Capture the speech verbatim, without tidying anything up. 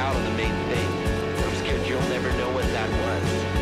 out on the main thing. I'm scared you'll never know what that was.